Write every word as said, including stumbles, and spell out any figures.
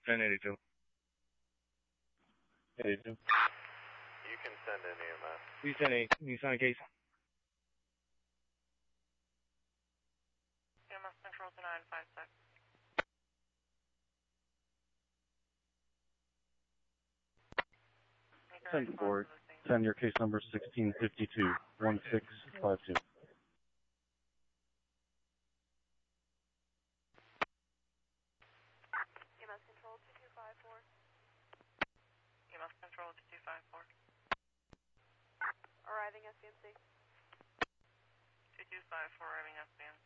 ten eighty-two. eighty-two. You can send in E M S. Please send a Nissan case. E M S Central to nine five six. Send forward. Send your case number sixteen fifty-two, one six five two. E M S Control two two five four. E M S Control two two five four. Arriving S B M C. two two five four, arriving S B M C.